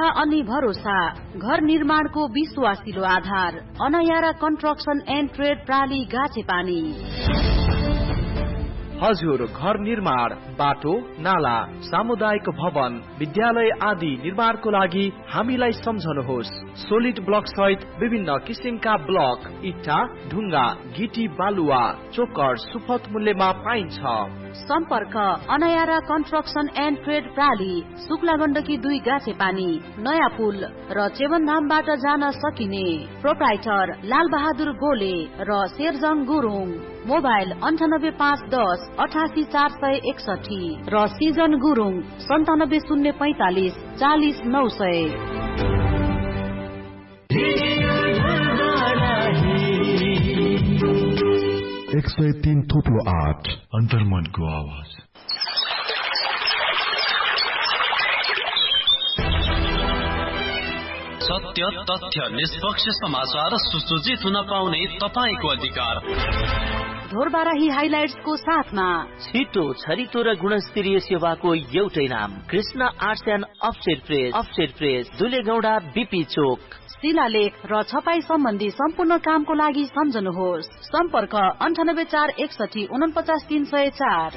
अनि भरोसा, घर निर्माणको विश्वासिलो आधार, अनयारा कन्स्ट्रक्सन एन्ड ट्रेड प्राली गाछेपानी। हजुर, घर निर्माण, बाटो, नाला, सामुदायिक भवन, विद्यालय आदि निर्माणको लागि हामीलाई सम्झनुहोस्। सोलिड ब्लक सहित विभिन्न किसिमका ब्लक, इट्टा, ढुङ्गा, गिटी, बालुवा, चोकर सुपथ मूल्यमा पाइन्छ। सम्पर्क अनयारा construction and trade प्राली, Shukla Gandaki 2 गाछेपानी, नयाँ पुल र चेवनधामबाट जान सकिने। प्रोप्राइटर लाल बहादुर गोले र शेरजङ गुरुङ। मोबाइल 9851 88461 र सिजन गुरुङ 97045 40900। 103.8 अन्तर्मनको आवाज। सत्य, तथ्य, निष्पक्ष समाचार सुसज्जित हुन पाउने तपाईको अधिकार। ढोरबाराही हाइलाइट्सको साथमा छिटो, छरितो र गुणस्तरीय सेवाको एउटै नाम, Krishna arts and offset press, दुलेगौडा, BP चोक। शिलालेख र छपाई सम्बन्धी सम्पूर्ण कामको लागि सम्झनुहोस्। सम्पर्क 98461 49304।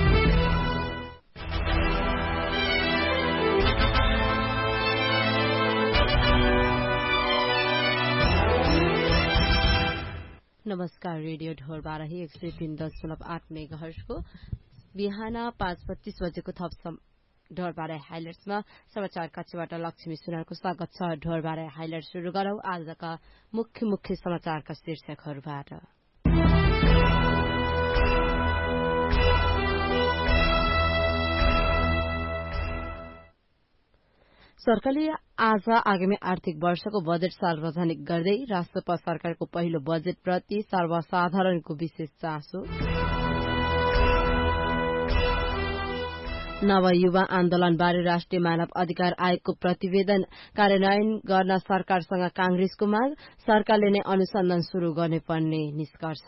नमस्कार, रेडियो ढोरबाराही 103.8 मेगाहर्जको बिहान 5:25 बजेको थप ढोरबाराही हाइलाइट्समा समाचार कक्षबाट लक्ष्मी सुनारको स्वागत छ। ढोरबाराही हाइलाइट शुरू गरौं आजका मुख्य समाचारका शीर्षकहरूबाट। सरकारले आज आगामी आर्थिक वर्षको बजेट सार्वजनिक गर्दै राष्ट्रपति सरकारको पहिलो बजेट प्रति सर्वसाधारणको विशेष चासो। नवयुवा आन्दोलनबारे राष्ट्रिय मानव अधिकार आयोगको प्रतिवेदन कार्यान्वयन गर्न सरकारसँग कांग्रेसको माग, सरकारले नै अनुसन्धान शुरू गर्नुपर्ने निष्कर्ष।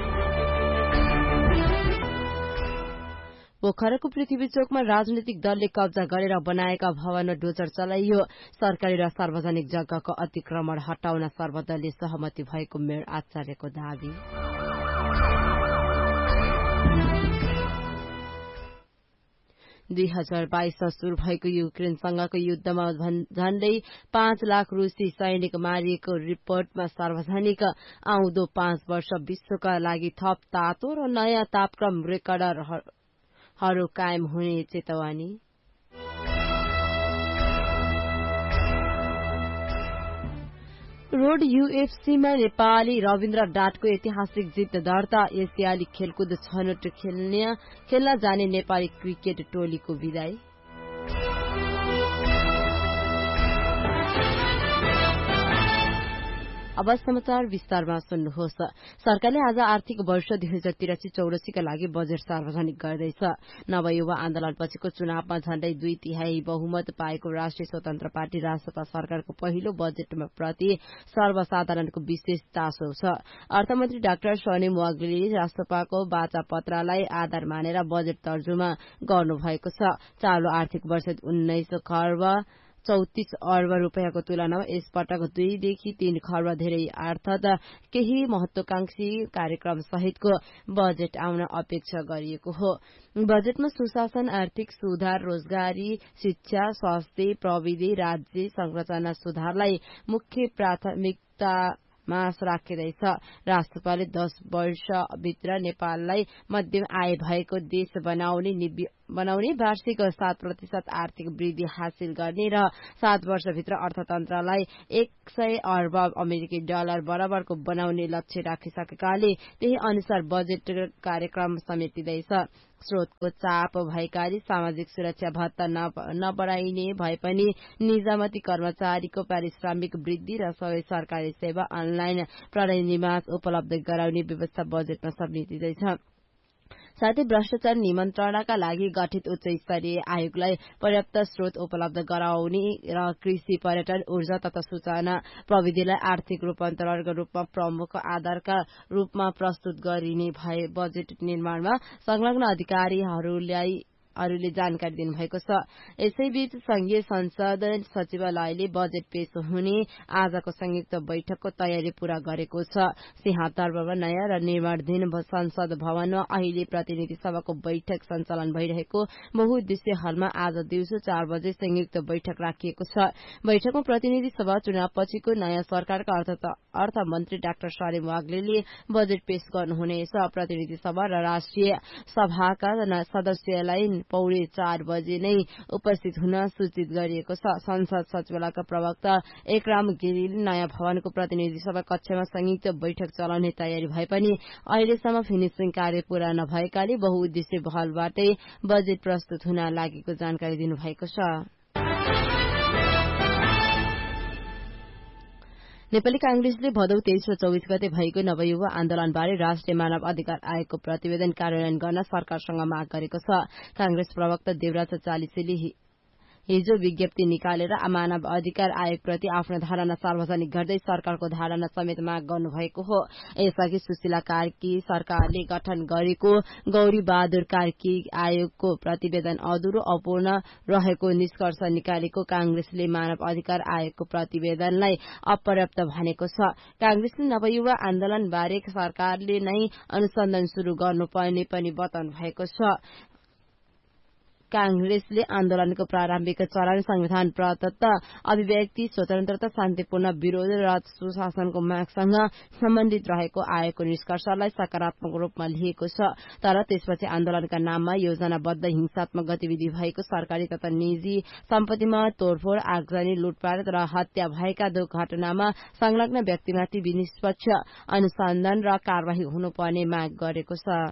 पोखराको पृथ्वी चोकमा राजनैतिक दलले कब्जा गरेर बनाएका भवनमा डोजर चलाइयो। सरकारी र सार्वजनिक जग्गाको अतिक्रमण हटाउन सर्वदलीय सहमति भएको मेयर आचार्यको दावी। 2022मा शुरू भएको युक्रेनसँगको युद्धमा झण्डै 5 लाख रूसी सैनिक मारिएको रिपोर्टमा सार्वजनिक। आउँदो 5 वर्ष विश्वका लागि थप तातो र नयाँ तापक्रम रेकर्डहरू कायम हुने चेतावनी। रोड यूएफसीमा नेपाली रविन्द्र डाटको ऐतिहासिक जित दर्ता। एसियाली खेलकुद छनौट खेल्न जाने नेपाली क्रिकेट टोलीको विदाई। अब समाचार विस्तारमा सुन्नुहोस्। सरकारले आज आर्थिक वर्ष 2083-84 का लागि बजेट सार्वजनिक गर्दैछ। नवयुवा आन्दोलनपछिको चुनावमा झण्डै 2/3 बहुमत पाएको राष्ट्रिय स्वतन्त्र पार्टी राष्ट्रपा सरकारको पहिलो बजेटमा प्रति सर्वसाधारणको विशेष चासो छ। अर्थमन्त्री डाक्टर सोनिम वाग्लेले राष्ट्रपाको वाचा पत्रलाई आधार मानेर बजेट तर्जुमा गर्नुभएको छ। चालू आर्थिक वर्ष 19 खर्ब 34 अर्ब रुपियाँको तुलनामा यसपटक 2 देखि 3 खर्ब धेरै अर्थात केही महत्वाकांक्षी कार्यक्रम सहितको बजेट आउन अपेक्षा गरिएको हो। बजेटमा सुशासन, आर्थिक सुधार, रोजगारी, शिक्षा, स्वास्थ्य, प्रविधि, राज्य संरचना सुधारलाई मुख्य प्राथमिकता राखिँदैछ। राष्ट्रपाले 10 वर्षभित्र नेपाललाई मध्यम आय भएको देश बनाउने वार्षिक 7% आर्थिक वृद्धि हासिल गर्ने र 7 वर्षभित्र अर्थतन्त्रलाई 100 अर्ब अमेरिकी डलर बराबरको बनाउने लक्ष्य राखिसकेकाले त्यही अनुसार बजेट कार्यक्रम समेटिँदैछ। स्रोतको चाप भएकाले सामाजिक सुरक्षा भत्ता नबढाइने भए पनि निजामती कर्मचारीको पारिश्रमिक वृद्धि र सबै सरकारी सेवा अनलाइन प्रणालीमा उपलब्ध गराउने व्यवस्था बजेटमा समेटिँदैछ। साथै भ्रष्टाचार निमन्त्रणका लागि गठित उच्च स्तरीय आयोगलाई पर्याप्त स्रोत उपलब्ध गराउने र कृषि, पर्यटन, ऊर्जा तथा सूचना प्रविधिलाई आर्थिक रूपान्तरणको रूपमा प्रमुख आधारका रूपमा प्रस्तुत गरिने भए बजेट निर्माणमा संलग्न अरूले जानकारी दिनुभएको छ। यसैबीच संघीय संसद सचिवालयले बजेट पेश हुने आजको संयुक्त बैठकको तयारी पूरा गरेको छ। सिंहदरबारमा नयाँ र निर्माणाधीन संसद भवनमा अहिले प्रतिनिधि सभाको बैठक सञ्चालन भइरहेको बहुउद्देश्य हलमा आज दिउँसो 4 बजे संयुक्त बैठक राखिएको छ। बैठकमा प्रतिनिधि सभा चुनावपछिको नयाँ सरकारका अर्थमन्त्री डाक्टर सलिम वाग्लेले बजेट पेश गर्नुहुनेछ। प्रतिनिधि सभा र राष्ट्रिय सभाका सदस्यलाई पौडे 4 बजे नै उपस्थित हुन सूचित गरिएको छ। संसद सचिवालयका प्रवक्ता एकराम गिरीले नयाँ भवनको प्रतिनिधि सभा कक्षमा संयुक्त बैठक चलाउने तयारी भए पनि अहिलेसम्म फिनिसिङ कार्य पूरा नभएकाले बहुउद्देश्य हलबाटै बजेट प्रस्तुत हुन लागेको जानकारी दिनुभएको छ। नेपाली कांग्रेसले भदौ 23 र 24 गते भएको नवयुवा आन्दोलनबारे राष्ट्रिय मानव अधिकार आयोगको प्रतिवेदन कार्यान्वयन गर्न सरकारसँग माग गरेको छ। कांग्रेस प्रवक्ता देवराज चालिसेले हिजो विज्ञप्ति निकालेर मानव अधिकार आयोगप्रति आफ्नो धारणा सार्वजनिक गर्दै सरकारको धारणा समेत माग गर्नुभएको हो। यसअघि सुशीला कार्की सरकारले गठन गरेको गौरी बहादुर कार्की आयोगको प्रतिवेदन अधुरो अपूर्ण रहेको निष्कर्ष निकालेको कांग्रेसले मानव अधिकार आयोगको प्रतिवेदनलाई अपर्याप्त भनेको छ। कांग्रेसले नवयुवा आन्दोलनबारे सरकारले नै अनुसन्धान शुरू गर्नुपर्ने पनि बताउनु भएको छ। कांग्रेसले आन्दोलनको प्रारम्भिक चरण संविधान प्रदत्त अभिव्यक्ति स्वतन्त्रता शान्तिपूर्ण विरोध र सुशासनको मागसँग सम्बन्धित रहेको आयोगको निष्कर्षलाई सकारात्मक रूपमा लिएको छ। तर त्यसपछि आन्दोलनका नाममा योजनाबद्ध हिंसात्मक गतिविधि भएको, सरकारी तथा निजी सम्पत्तिमा तोडफोड, आगजनी, लुटपाट र हत्या भएका घटनामा संलग्न व्यक्तिमाथि निष्पक्ष अनुसन्धान र कार्यवाही हुनुपर्ने माग गरेको छ।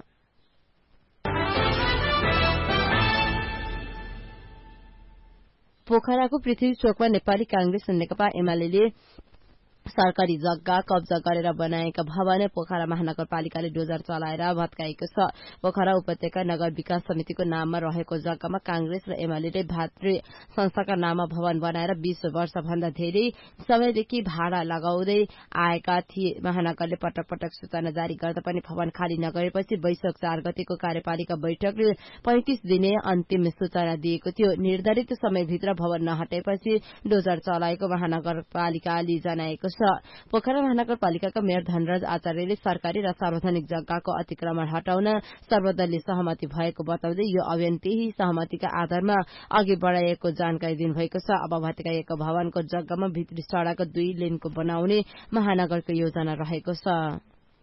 पोखराको पृथ्वी चोकमा नेपाली कांग्रेस नेकपा एमाले सरकारी जग्गा कब्जा गरेर बनाएका भवन पोखरा महानगरपालिकाले डोजर चलाएर भत्काएको छ। पोखरा उपत्यका नगर विकास समितिको नाममा रहेको जग्गामा कांग्रेस र एमाले भातृ संस्थाका नाममा भवन बनाएर 20 वर्षभन्दा धेरै समयदेखि भाडा लगाउँदै आएका थिए। महानगरले पटक पटक सूचना जारी गर्दा पनि भवन खाली नगरेपछि वैशाख 4 गतेको कार्यपालिका बैठकले 35 दिने अन्तिम सूचना दिएको थियो। निर्धारित समयभित्र भवन नहटेपछि डोजर चलाएको महानगरपालिकाले जनाएको छ। पोखरा महानगरपालिकाका मेयर धनराज आचार्यले सरकारी र सार्वजनिक जग्गाको अतिक्रमण हटाउन सर्वदलीय सहमति भएको बताउँदै यो अभियान त्यही सहमतिका आधारमा अघि बढ़ाइएको जानकारी दिनुभएको छ। अब भत्काइएको भवनको जग्गामा भित्री सड़क 2 लेनको बनाउने महानगरको योजना रहेको छ।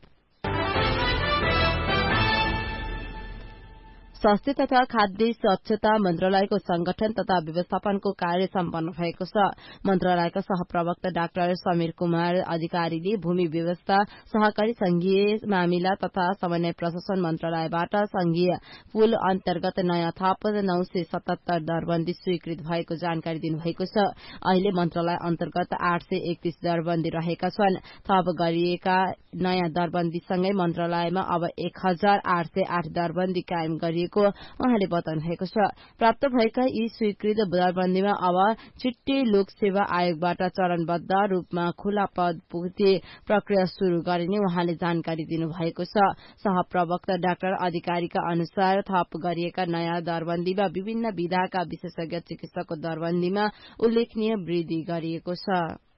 स्वास्थ्य तथा खाद्य स्वच्छता मन्त्रालयको संगठन तथा व्यवस्थापनको कार्य सम्पन्न भएको छ। मन्त्रालयका सहप्रवक्ता डाक्टर समीर कुमार अधिकारीले भूमि व्यवस्था, सहकारी संघीय मामिला तथा समन्वय प्रशासन मन्त्रालयबाट संघीय पुल अन्तर्गत नयाँ थप 977 दरबन्दी स्वीकृत भएको जानकारी दिनुभएको छ। अहिले मन्त्रालय अन्तर्गत 831 दरबन्दी रहेका छन्। थप गरिएका नयाँ दरबन्दीसँगै मन्त्रालयमा अब 1808 दरबन्दी कायम गरिएको उहाँले बताउनु भएको छ। प्राप्त भएका यी स्वीकृत दरबन्दीमा अब छिट्टै लोक सेवा आयोगबाट चरणबद्ध रूपमा खुला पद पूर्ति प्रक्रिया शुरू गरिने उहाँले जानकारी दिनुभएको छ। सहप्रवक्ता डाक्टर अधिकारीका अनुसार थप गरिएका नयाँ दरबन्दीमा विभिन्न विधाका विशेषज्ञ चिकित्सकको दरबन्दीमा उल्लेखनीय वृद्धि गरिएको छ।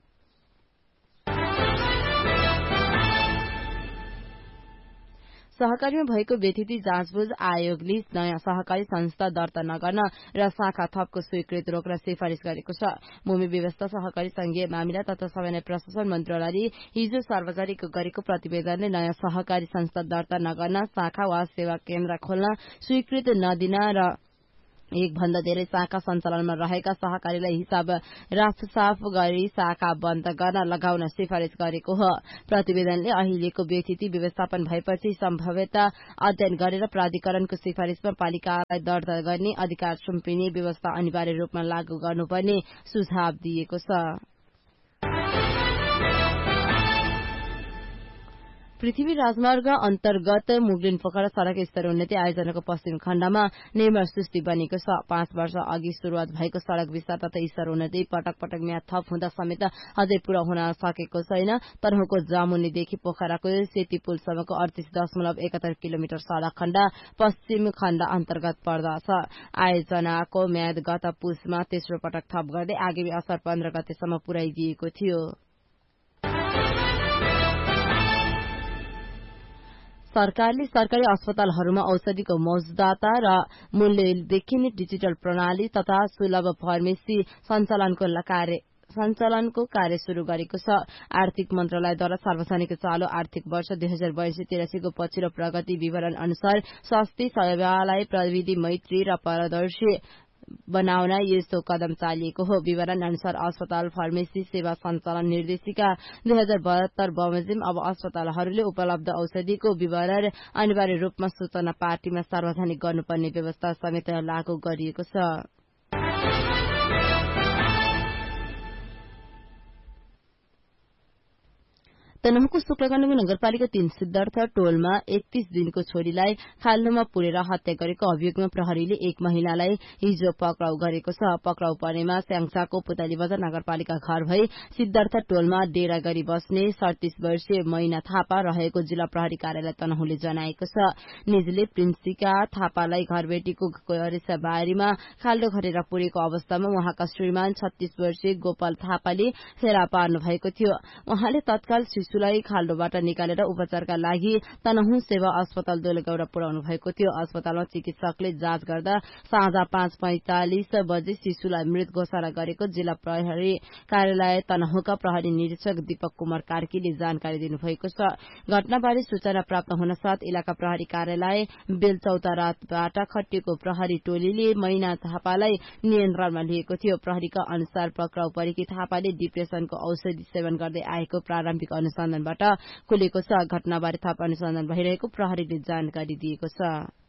सहकारीमा भएको व्यथिति जाँचबुझ आयोगले नयाँ सहकारी संस्था दर्ता नगर्न र शाखा थपको स्वीकृत रोक्न सिफारिश गरेको छ। भूमि व्यवस्था, सहकारी संघीय मामिला तथा समन्वय प्रशासन मन्त्रालयले हिजो सार्वजनिक गरेको प्रतिवेदनले नयाँ सहकारी संस्था दर्ता नगर्न, शाखा वा सेवा केन्द्र खोल्न, स्वीकृत नदिन र एक भन्दा धेरै शाखा सञ्चालनमा रहेका सहकारीलाई हिसाब राफसाफ गरी शाखा बन्द गर्न लगाउन सिफारिश गरेको हो। प्रतिवेदनले अहिलेको व्यथिति व्यवस्थापन भएपछि सम्भाव्यता अध्ययन गरेर प्राधिकरणको सिफारिशमा पालिकालाई दर्ता गर्ने अधिकार सुम्पिने व्यवस्था अनिवार्य रूपमा लागू गर्नुपर्ने सुझाव दिएको छ। पृथ्वी राजमार्ग अन्तर्गत मुगलिन पोखरा सड़क स्तरोन्नति आयोजनाको पश्चिम खण्डमा निर्माण सृष्टि बनेको छ। 5 वर्ष अघि शुरूआत भएको सड़क विस्तार तथा स्तरोन्नति पटक पटक म्याद थप हुँदा समेत अझै पूरा हुन सकेको छैन। तनहुको जामुनीदेखि पोखराको सेती पुलसम्मको 38.71 किलोमिटर सड़क खण्ड पश्चिम खण्ड अन्तर्गत पर्दछ। आयोजनाको म्याद गत पुसमा तेस्रो पटक थप गर्दै आगामी असार 15 गतेसम्म पुर्याइदिएको थियो। सरकारले सरकारी अस्पतालहरूमा औषधिको मौजदाता र मूल्य देखिने डिजिटल प्रणाली तथा सुलभ फार्मेसी सञ्चालनको कार्य शुरू गरेको छ। आर्थिक मन्त्रालयद्वारा सार्वजनिक चालू आर्थिक वर्ष 2082-83 को पछिल्लो प्रगति विवरण अनुसार स्वास्थ्य सेवालाई प्रविधि मैत्री र पारदर्शी बनाउन यस्तो कदम चालिएको हो। विवरण अनुसार अस्पताल फार्मेसी सेवा सञ्चालन निर्देशिका 2072 बमोजिम अब अस्पतालहरूले उपलब्ध औषधिको विवरण अनिवार्य रूपमा सूचना पार्टीमा सार्वजनिक गर्नुपर्ने व्यवस्था समेत लागू गरिएको छ। तनहुको शुक्लगण्डकी नगरपालिका 3 सिद्धार्थ टोलमा 31 दिनको छोरीलाई खाल्डोमा पुरेर हत्या गरेको अभियोगमा प्रहरीले एक महिलालाई हिजो पक्राउ गरेको छ। पक्राउ परेमा स्याङचाको पुतली बजार नगरपालिका घर भई सिद्धार्थ टोलमा डेरा गरी बस्ने 37 वर्षीय मैना थापा रहेको जिल्ला प्रहरी कार्यालय तनहुले जनाएको छ। निजले प्रिन्सिका थापालाई घरबेटीको बारीमा खाल्डो खनेर पुरेको अवस्थामा उहाँका श्रीमान 36 वर्षीय गोपाल थापाले फेला पार्नु भएको थियो। उहाँले तत्काल शिशुलाई खाल्डोबाट निकालेर उपचारका लागि तनहुँ सेवा अस्पताल दोलगौरा पुर्याउनु भएको थियो। अस्पतालमा चिकित्सकले जाँच गर्दा साँझ 5:45 बजे शिशुलाई मृत घोषणा गरेको जिल्ला प्रहरी कार्यालय तनहुँका प्रहरी निरीक्षक दीपक कुमार कार्कीले जानकारी दिनुभएको छ। घटनाबारे सूचना प्राप्त हुन साथ इलाका प्रहरी कार्यालय बेलचौताराबाट खटिएको प्रहरी टोलीले मैना थापालाई नियन्त्रणमा लिएको थियो। प्रहरीका अनुसार पक्राउ परेकी थापाले डिप्रेसनको औषधि सेवन गर्दै आएको प्रारम्भिक अनुसन्धानबाट खुलेको छ। घटनाबारे थप अनुसन्धान भइरहेको प्रहरीले जानकारी दिएको छ।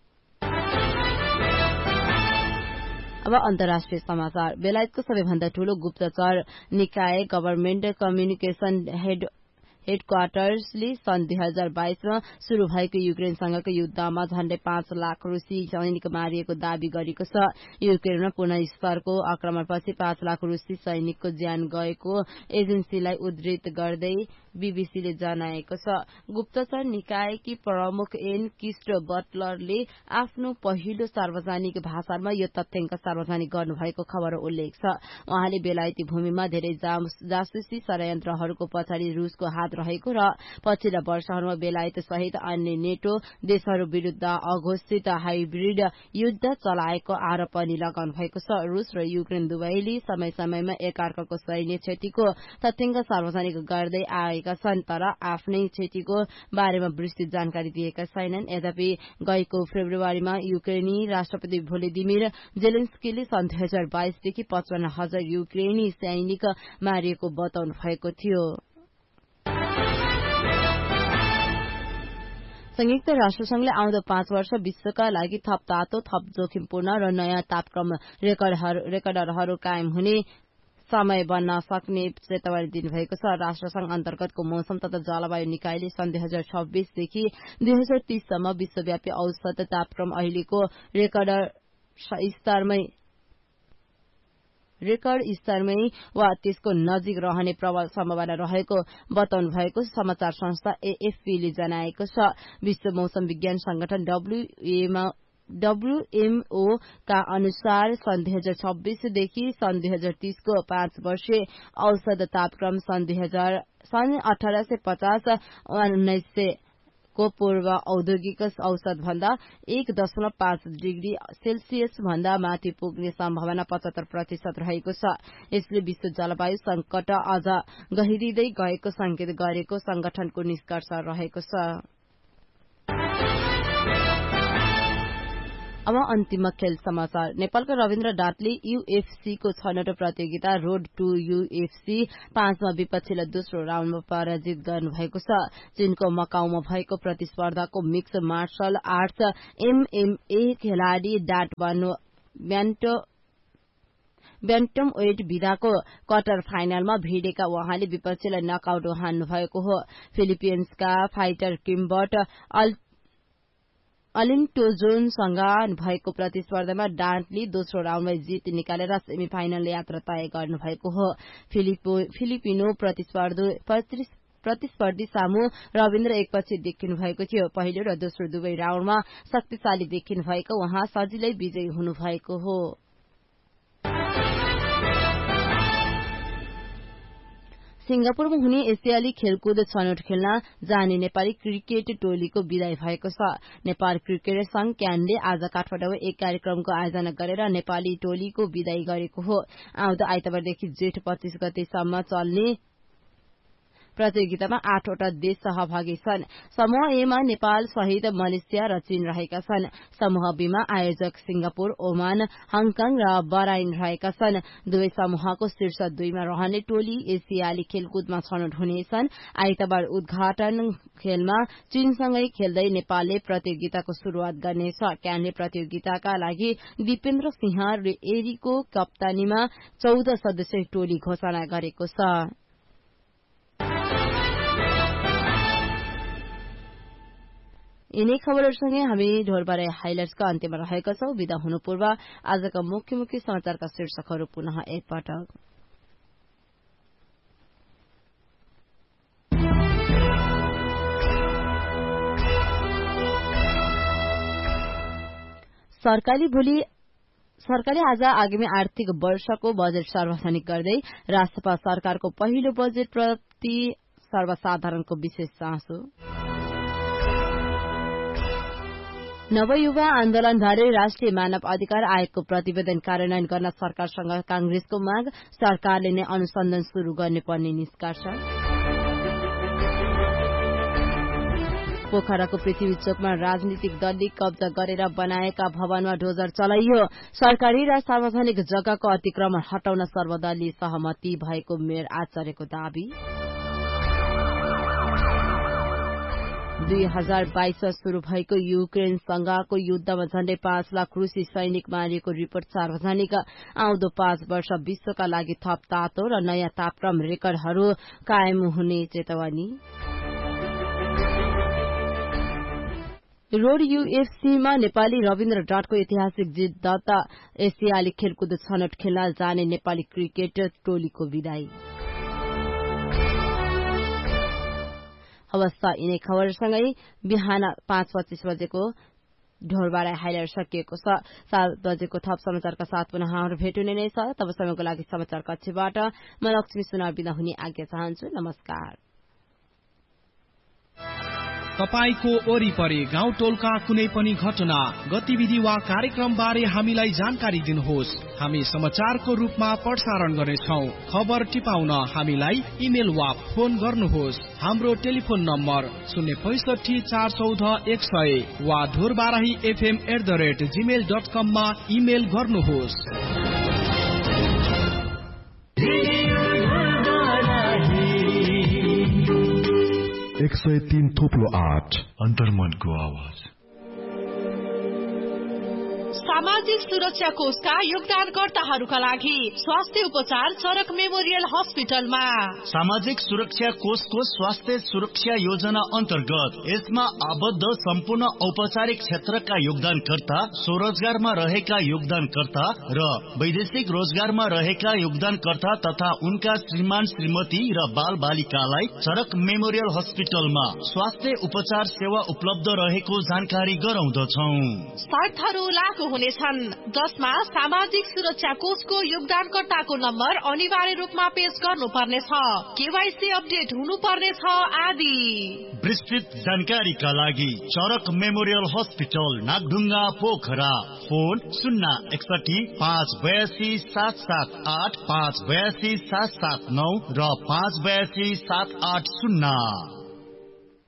अब अन्तर्राष्ट्रिय समाचार। बेलायतको सबैभन्दा ठूलो गुप्तचर निकाय गभर्नमेन्ट कम्युनिकेशन हेडक्वार्टर्सले सन् 2022 मा शुरू भएको युक्रेनसँगको युद्धमा झण्डै 5 लाख रुसी सैनिक मारिएको दावी गरेको छ। युक्रेनमा पुनः स्तरको आक्रमणपछि 5 लाख रुसी सैनिकको ज्यान गएको एजेन्सीलाई उद्धृत गर्दै बीबीसीले जनाएको छ। गुप्तचर निकायकी प्रमुख एन किस्ट बटलरले आफ्नो पहिलो सार्वजनिक भाषणमा यो तथ्याङ्क सार्वजनिक गर्नुभएको खबर उल्लेख छ। उहाँले बेलायती भूमिमा धेरै जासुसी षड्यन्त्रहरूको पछाडि रूसको हात रहेको र पछिल्ला वर्षहरूमा बेलायत सहित अन्य नेटो देशहरू विरूद्ध अघोषित हाइब्रिड युद्ध चलाएको आरोप पनि लगाउनु भएको छ। रूस र युक्रेन दुवैले समय समयमा एकअर्काको सैन्य क्षतिको तथ्याङ्क सार्वजनिक गर्दै आएका छन्, तर आफ्नै क्षतिको बारेमा विस्तृत जानकारी दिएका छैनन्। यद्यपि गएको फेब्रुअरीमा युक्रेनी राष्ट्रपति भोलोदिमिर जेलेन्स्कीले सन् 2022 देखि 55,000 युक्रेनी सैनिक मारिएको बताउनु भएको थियो। संयुक्त राष्ट्रसंघले आउँदो 5 वर्ष विश्वका लागि थप तातो, थप जोखिमपूर्ण र नयाँ तापक्रम रेकर्डरहरू कायम हुने समय बन्न सक्ने चेतावनी दिनुभएको छ। राष्ट्रसंघ अन्तर्गतको मौसम तथा जलवायु निकायले सन् 2026 देखि 2030 सम्म विश्वव्यापी औसत तापक्रम अहिलेको रेकर्ड स्तरमै वा त्यसको नजिक रहने प्रबल सम्भावना रहेको बताउनु भएको समाचार संस्था एएफपीले जनाएको छ। विश्व मौसम विज्ञान संगठन WMO का अनुसार सन् 2026 देखि सन् 2030 को 5 वर्षीय औसत तापक्रम सन् 1850-1900 को पूर्व औद्योगिक औसत भन्दा 1.5 डिग्री सेल्सियस भन्दा माथि पुग्ने सम्भावना 75% रहेको छ। यसले विश्व जलवायु संकट अझ गहिरिँदै गएको संकेत गरेको संगठनको निष्कर्ष रहेको छ। अब अन्तिम खेल समाचार। नेपालका रविन्द्र डाटले यूएफसी को छनौट प्रतियोगिता रोड टू यूएफसी 5 मा विपक्षीलाई दोस्रो राउण्डमा पराजित गर्नुभएको छ। चीनको मकाउमा भएको प्रतिस्पर्धाको मिक्स मार्शल आर्ट्स MMA खेलाड़ी डाट ब्यान्टम वेट विधाको क्वार्टर फाइनलमा भिडेका उहाँले विपक्षीलाई नकआउट हान्नु भएको हो। फिलिपिन्सका फाइटर किम्बर्ट अलिन्टोजोनसँग भएको प्रतिस्पर्धामा डान्टली दोस्रो राउन्डमा जित निकालेर सेमी फाइनल यात्रा तय गर्नुभएको हो। फिलिपिनो प्रतिस्पर्धी सामु रविन्द्र एकपछि देखिनु भएको थियो। पहिलो र दोस्रो दुवै राउन्डमा शक्तिशाली देखिनु भएको उहाँ सजिलै विजयी हुनुभएको हो। सिंगापुरमा हुने एसियाली खेलकुद छनौट खेल्न जाने नेपाली क्रिकेट टोलीको विदाई भएको छ। नेपाल क्रिकेट संघ क्यानले आज काठमाडौँमा एक कार्यक्रमको आयोजना गरेर नेपाली टोलीको विदाई गरेको हो। आउँदो आइतबारदेखि जेठ 25 गतेसम्म चल्ने प्रतियोगितामा 8 वटा देश सहभागी छन्। समूह ए मा नेपाल सहित मलेसिया र चीन रहेका छन्। समूह बी मा आयोजक सिंगापुर, ओमान, हङकङ र बहराइन रहेका छन्। दुवै समूहको शीर्ष 2 मा रहने टोली एसियाली खेलकुदमा छनौट हुनेछन्। आइतबार उद्घाटन खेलमा चीनसँगै खेल्दै नेपालले प्रतियोगिताको शुरूआत गर्नेछ। क्यानले प्रतियोगिताका लागि दिपेन्द्र सिंह एरीको कप्तानीमा 14 सदस्यीय टोली घोषणा गरेको छ। यिनै खबरहरूसँगै हामी ढोलबारे हाइलाइट्सका अन्त्यमा रहेका छौं। विदा हुनु पूर्व आजका मुख्य समाचारका शीर्षकहरू पुनः एकपटक। सरकारले आज आगामी आर्थिक वर्षको बजेट सार्वजनिक गर्दै राष्ट्रपा सरकारको पहिलो बजेट प्रति सर्वसाधारणको विशेष चासो। नवयुवा आन्दोलनबारे राष्ट्रिय मानव अधिकार आयोगको प्रतिवेदन कार्यान्वयन गर्न सरकारसँग कांग्रेसको माग। सरकारले नै अनुसन्धान शुरू गर्नुपर्ने निष्कर्ष। पोखराको पृथ्वी चोकमा राजनीतिक दलले कब्जा गरेर बनाएका भवनमा डोजर चलाइयो। सरकारी र सार्वजनिक जग्गाको अतिक्रमण हटाउन सर्वदलीय सहमति भएको मेयर आचार्यको दावी। 2022 शुरू भएको युक्रेनसँगको युद्धमा झण्डै 5 लाख रुसी सैनिक मारिएको रिपोर्ट सार्वजनिक। आउँदो 5 वर्ष विश्वका लागि थप तातो र नयाँ तापक्रम रेकर्डहरू कायम हुने चेतावनी। रोड यूएफसीमा नेपाली रविन्द्र डाँटको ऐतिहासिक जित दत्त। एसियाली खेलकुद छनौट खेल्न जाने नेपाली क्रिकेट टोलीको विदाई। हवस् त यिनै खबरसँगै बिहान 5:25 बजेको ढोलबारा हाइलाइट सकिएको छ। 7 बजेको थप समाचारका साथ पुनः हाम्रो भेट हुने नै छ। तबसम्मको लागि समाचार कक्षबाट म लक्ष्मी सुनार बिदा हुने आज्ञा चाहन्छु। नमस्कार। तपाईको वरिपरि गाउँ टोलका कुनै पनि घटना, गतिविधि वा कार्यक्रम बारे हामीलाई जानकारी दिनुहोस्। हामी समाचारको रूपमा प्रसारण गर्नेछौं। खबर टिपाउन हामीलाई इमेल वा फोन गर्नुहोस्। हाम्रो टेलिफोन नम्बर 065 414 100 वा dhurbarahifm@gmail.com मा इमेल गर्नुहोस्। 103.8 अन्तर्मनको आवाज। सामाजिक सुरक्षा कोषका योगदानकर्ताहरूका लागि स्वास्थ्य उपचार चरक मेमोरियल हस्पिटलमा। सामाजिक सुरक्षा कोषको स्वास्थ्य सुरक्षा योजना अन्तर्गत यसमा आबद्ध सम्पूर्ण औपचारिक क्षेत्रका योगदानकर्ता, स्वरोजगारमा रहेका योगदानकर्ता र वैदेशिक रोजगारमा रहेका योगदानकर्ता तथा उनका श्रीमान श्रीमती र बाल बालिकालाई चरक मेमोरियल हस्पिटलमा स्वास्थ्य उपचार सेवा उपलब्ध रहेको जानकारी गराउँदछौं। शर्तहरू लागू हुनेछन्, जसमा सामाजिक सुरक्षा कोषको योगदानकर्ताको नम्बर अनिवार्य रूपमा पेश गर्नुपर्नेछ, केवाईसी अपडेट हुनुपर्नेछ आदि। विस्तृत जानकारीका लागि चरक memorial hospital Nagdhunga Pokhara. Phone 061 582 778 582 779 र 582 780।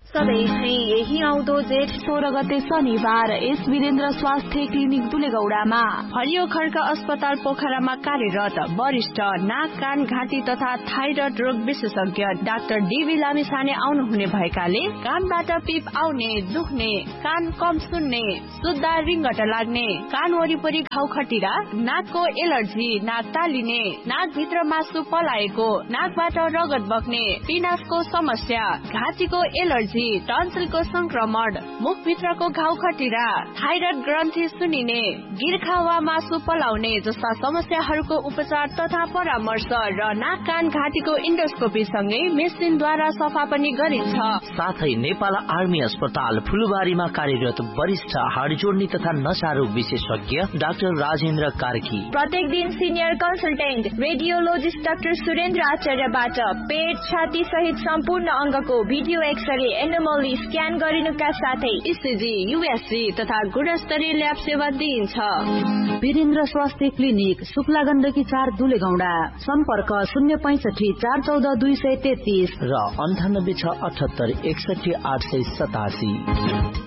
सधैँ यही आउँदो जेठ 16 गते शनिबार एस वीरेन्द्र स्वास्थ्य क्लिनिक दुलेगौडामा हरियो खड्क अस्पताल पोखरामा कार्यरत वरिष्ठ नाक कान घाँटी तथा थाइरोइड रोग विशेषज्ञ डाक्टर डीबी लामिछाने आउनुहुने भएकाले कानबाट पिप आउने, दुख्ने, कान कम सुन्ने, सुत्दा रिङ्गट लाग्ने, कान वरिपरि घाउ खटिरा, नाकको एलर्जी, नाक तालिने, नाकभित्र मासु पलाएको, नाकबाट रगत बग्ने, पिनासको समस्या, घाँटीको एलर्जी, टन्सिलको संक्रमण, मुखभित्रको घाउ खटिरा, थाइरोइड ग्रन्थि सुनिने, गिर्खा वा मासु पलाउने जस्ता समस्याहरूको उपचार तथा परामर्श र नाक कान घाँटीको इन्डोस्कोपी सँगै मेसिनद्वारा सफा पनि गरिन्छ। साथै नेपाल आर्मी अस्पताल फुलबारीमा कार्यरत वरिष्ठ हाड जोड्ने तथा नसा रोग विशेषज्ञ डाक्टर राजेन्द्र कार्की प्रत्येक दिन senior consultant radiologist doctor Surendra आचार्यबाट पेट, छाती सहित सम्पूर्ण अङ्गको भिडियो एक्सरे, एनोमली स्क्यान गरिनुका साथै इसिजी, युएसजी तथा गुणस्तरीय ल्याब सेवा दिइन्छ। वीरेन्द्र स्वास्थ्य क्लिनिक, शुक्ला गण्डकी 4 दुलेगौडा। सम्पर्क 065 414 233 र 98 6 78 61 887।